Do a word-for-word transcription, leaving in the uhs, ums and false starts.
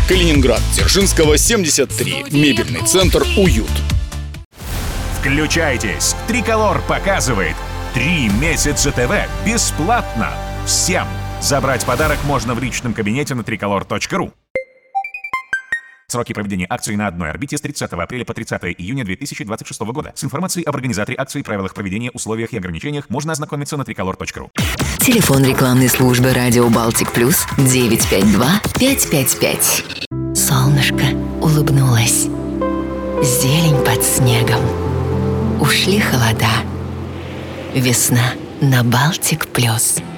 Калининград, Дзержинского, семьдесят три. Мебельный центр «Уют». Включайтесь! Триколор показывает три месяца ТВ бесплатно. Всем! Забрать подарок можно в личном кабинете на триколор точка ру. Сроки проведения акции на одной орбите с тридцатого апреля по тридцатое июня две тысячи двадцать шестого года. С информацией об организаторе акции, правилах проведения, условиях и ограничениях можно ознакомиться на триколор точка ру. Телефон рекламной службы «Радио Балтик Плюс» девять пять два пять пять пять. Солнышко улыбнулось. Зелень под снегом. Ушли холода. Весна на Балтик Плюс.